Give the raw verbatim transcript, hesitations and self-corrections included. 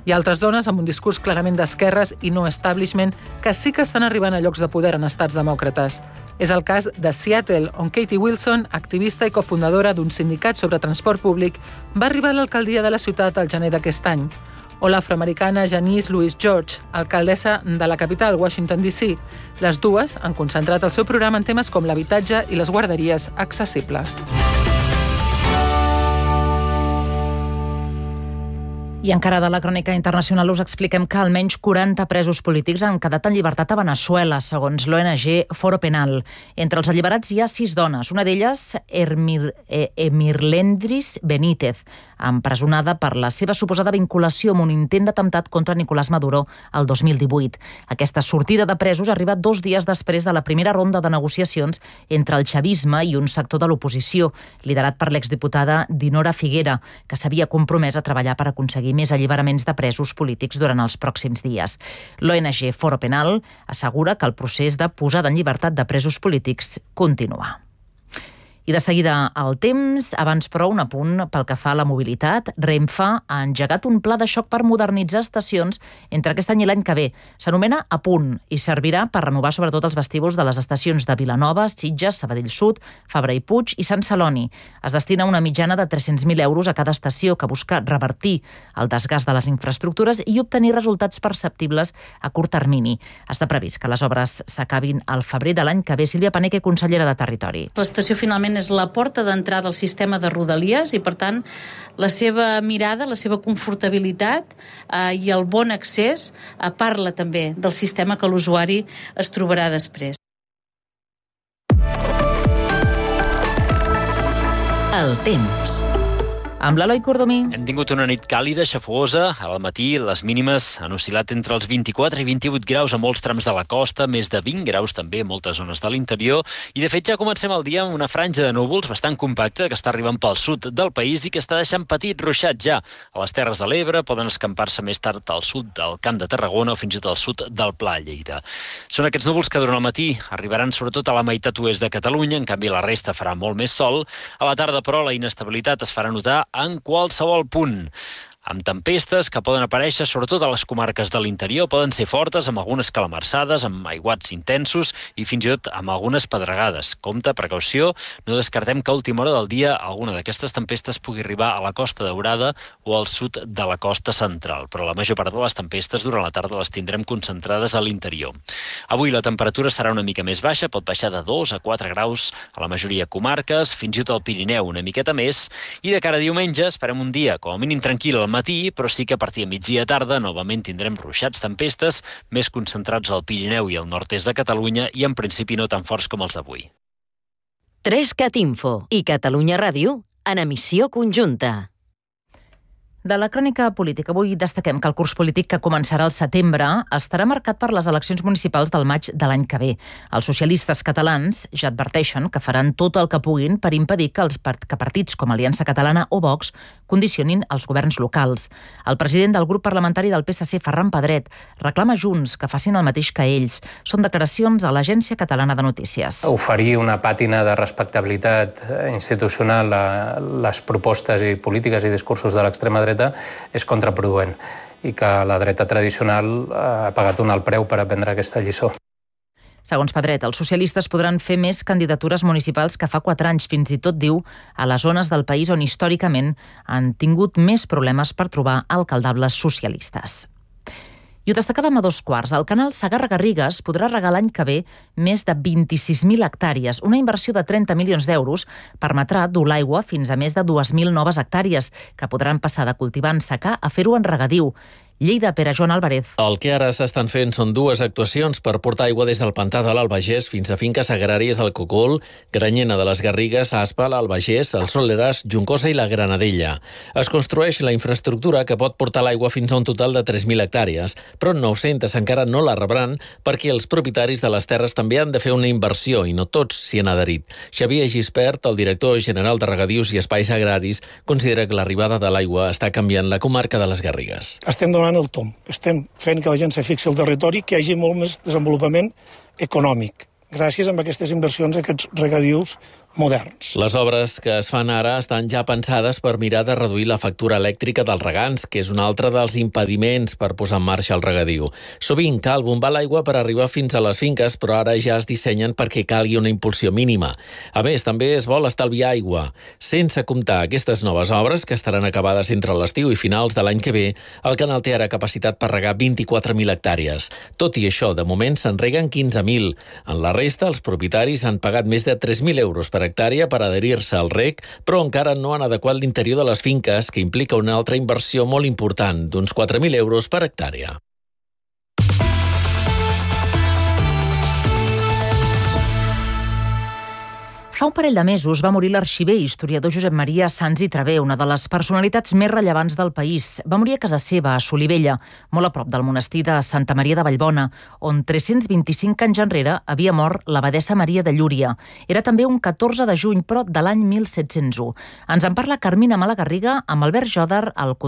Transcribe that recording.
Hi ha altres dones amb un discurs clarament d'esquerres i no establishment que sí que estan arribant a llocs de poder en estats demòcrates. És el cas de Seattle, on Katie Wilson, activista i cofundadora d'un sindicat sobre transport públic, va arribar a l'alcaldia de la ciutat al gener d'aquest any. O l'afroamericana Janice Louise George, alcaldessa de la capital, Washington, D C. Les dues han concentrat el seu programa en temes com l'habitatge i les guarderies accessibles. I encara de la crònica internacional us expliquem que almenys quaranta presos polítics han quedat en llibertat a Veneçuela, segons l'O N G Foro Penal. Entre els alliberats hi ha sis dones, una d'elles Ermir, eh, Emirlendris Benítez, empresonada per la seva suposada vinculació amb un intent d'atemptat contra Nicolás Maduro el dos mil divuit. Aquesta sortida de presos arriba dos dies després de la primera ronda de negociacions entre el chavisme i un sector de l'oposició, liderat per l'exdiputada Dinora Figuera, que s'havia compromès a treballar per aconseguir més alliberaments de presos polítics durant els pròxims dies. L'O N G Foro Penal assegura que el procés de posada en llibertat de presos polítics continua. I de seguida al temps, abans però un apunt pel que fa a la mobilitat. Renfe ha engegat un pla de xoc per modernitzar estacions entre aquest any i l'any que ve. S'anomena A Punt i servirà per renovar sobretot els vestíbuls de les estacions de Vilanova, Sitges, Sabadell Sud, Fabra i Puig i Sant Celoni. Es destina una mitjana de tres-cents mil euros a cada estació, que busca revertir el desgast de les infraestructures i obtenir resultats perceptibles a curt termini. Està previst que les obres s'acabin al febrer de l'any que ve. Sílvia Paneque, consellera de Territori. L'estació finalment és la porta d'entrada al sistema de Rodalies i, per tant, la seva mirada, la seva confortabilitat eh, i el bon accés eh, parla també del sistema que l'usuari es trobarà després. El temps. Amb l'Eloi Cordomí. Hem tingut una nit càlida, xafosa. Al matí les mínimes han oscil·lat entre els vint-i-quatre i vint-i-vuit graus a molts trams de la costa, més de vint graus també a moltes zones de l'interior. I de fet ja comencem el dia amb una franja de núvols bastant compacta que està arribant pel sud del país i que està deixant petit ruixat ja. A les Terres de l'Ebre poden escampar-se més tard al sud del Camp de Tarragona o fins i tot al sud del Pla Lleida. Són aquests núvols que durant el matí arribaran sobretot a la meitat oest de Catalunya, en canvi la resta farà molt més sol. A la tarda, però, la inestabilitat es farà notar en qualsevol punt, amb tempestes que poden aparèixer sobretot a les comarques de l'interior, poden ser fortes, amb algunes calamarsades, amb aiguats intensos i fins i tot amb algunes pedregades. Compte, precaució, no descartem que a última hora del dia alguna d'aquestes tempestes pugui arribar a la Costa Daurada o al sud de la costa central, però la major part de les tempestes durant la tarda les tindrem concentrades a l'interior. Avui la temperatura serà una mica més baixa, pot baixar de dos a quatre graus a la majoria de comarques, fins i tot al Pirineu una miqueta més, i de cara a diumenge esperem un dia com a mínim tranquil al matí, però sí que a partir de migdia tarda novament tindrem ruixats, tempestes, més concentrats al Pirineu i al nord-est de Catalunya i en principi no tan forts com els d'avui. tres cat Info i Catalunya Ràdio en emissió conjunta. De la crònica política, avui destaquem que el curs polític que començarà al setembre estarà marcat per les eleccions municipals del maig de l'any que ve. Els socialistes catalans ja adverteixen que faran tot el que puguin per impedir que, els part que partits com Aliança Catalana o Vox condicionin els governs locals. El president del grup parlamentari del P S C, Ferran Pedret, reclama Junts que facin el mateix que ells. Són declaracions a l'Agència Catalana de Notícies. Oferir una pàtina de respectabilitat institucional a les propostes i polítiques i discursos de l'extrema dreta és contraproduent i que la dreta tradicional ha pagat un alt preu per aprendre aquesta lliçó. Segons Pedret, els socialistes podran fer més candidatures municipals que fa quatre anys, fins i tot, diu, a les zones del país on històricament han tingut més problemes per trobar alcaldables socialistes. I ho destacàvem a dos quarts. El canal Segarra-Garrigues podrà regar l'any que ve més de vint-i-sis mil hectàrees. Una inversió de trenta milions d'euros permetrà dur l'aigua fins a més de dues mil noves hectàrees, que podran passar de cultivar en secà a fer-ho en regadiu. Lleida, Pere Joan Álvarez. El que ara s'estan fent són dues actuacions per portar aigua des del pantà de l'Albagés fins a finques agràries del Cogol, Granyena de les Garrigues, Aspa, l'Albagés, el Soleràs, Juncosa i la Granadella. Es construeix la infraestructura que pot portar l'aigua fins a un total de tres mil hectàrees, però nou-centes encara no la rebran perquè els propietaris de les terres també han de fer una inversió i no tots s'hi han adherit. Xavier Gispert, el director general de Regadius i Espais Agraris, considera que l'arribada de l'aigua està canviant la comarca de les Garrigues. Estem donant el tom. Estem fent que la gent se fixi al territori, que hi hagi molt més desenvolupament econòmic. Gràcies a aquestes inversions, aquests regadius moderns. Les obres que es fan ara estan ja pensades per mirar de reduir la factura elèctrica dels regants, que és un altre dels impediments per posar en marxa el regadiu. Sovint cal bombar l'aigua per arribar fins a les finques, però ara ja es dissenyen perquè calgui una impulsió mínima. A més, també es vol estalviar aigua. Sense comptar aquestes noves obres, que estaran acabades entre l'estiu i finals de l'any que ve, el canal té ara capacitat per regar vint-i-quatre mil hectàrees. Tot i això, de moment se'n reguen quinze mil. En la resta, els propietaris han pagat més de tres mil euros per hectàrea per adherir-se al reg, però encara no han adequat l'interior de les finques, que implica una altra inversió molt important, d'uns quatre mil euros per hectàrea. Fa un parell de mesos va morir l'arxiver i historiador Josep Maria Sans i Traver, una de les personalitats més rellevants del país. Va morir a casa seva, a Solivella, molt a prop del monestir de Santa Maria de Vallbona, on tres-cents vint-i-cinc anys enrere havia mort l'abadessa Maria de Llúria. Era també un catorze de juny, però de l'any mil set-cents u. Ens en parla Carmina Malagarriga amb Albert Jòdar, al